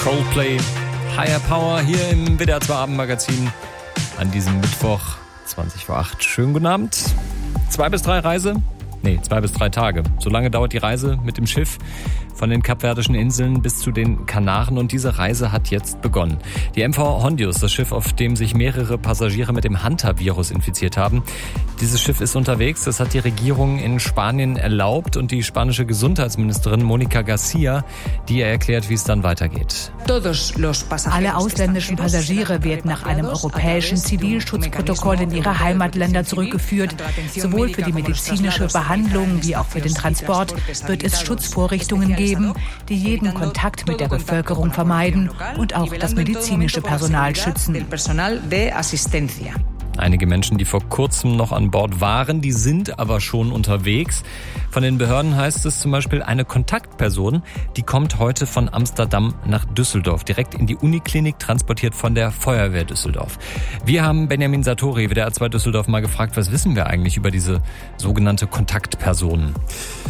Coldplay, Higher Power hier im WDR 2 Abendmagazin an diesem Mittwoch 20 vor 8. Schönen guten Abend. 2 bis 3 Tage. So lange dauert die Reise mit dem Schiff von den Kapverdischen Inseln bis zu den Kanaren und diese Reise hat jetzt begonnen. Die MV Hondius, das Schiff, auf dem sich mehrere Passagiere mit dem Hanta-Virus infiziert haben. Dieses Schiff ist unterwegs, das hat die Regierung in Spanien erlaubt und die spanische Gesundheitsministerin Monica Garcia, die erklärt, wie es dann weitergeht. Alle ausländischen Passagiere werden nach einem europäischen Zivilschutzprotokoll in ihre Heimatländer zurückgeführt. Sowohl für die medizinische Behandlung wie auch für den Transport wird es Schutzvorrichtungen geben, die jeden Kontakt mit der Bevölkerung vermeiden und auch das medizinische Personal schützen. Einige Menschen, die vor kurzem noch an Bord waren, die sind aber schon unterwegs. Von den Behörden heißt es zum Beispiel, eine Kontaktperson, die kommt heute von Amsterdam nach Düsseldorf, direkt in die Uniklinik, transportiert von der Feuerwehr Düsseldorf. Wir haben Benjamin Satori, WDR 2 Düsseldorf, mal gefragt, was wissen wir eigentlich über diese sogenannte Kontaktperson?